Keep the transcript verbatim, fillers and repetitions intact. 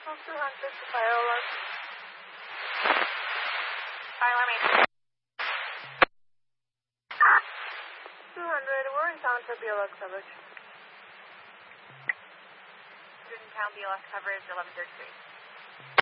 two hundred to fire alarm. Fire alarm eight. two hundred, we're in town for B L S coverage. Student town B L S coverage eleven thirty-three.